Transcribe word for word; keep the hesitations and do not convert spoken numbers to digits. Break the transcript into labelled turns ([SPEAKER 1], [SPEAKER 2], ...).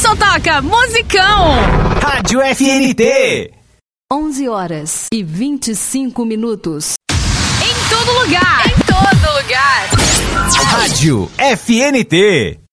[SPEAKER 1] só toca musicão.
[SPEAKER 2] Rádio F N T.
[SPEAKER 3] onze horas e vinte e cinco minutos.
[SPEAKER 1] Em todo lugar. Em todo lugar.
[SPEAKER 2] Rádio F N T.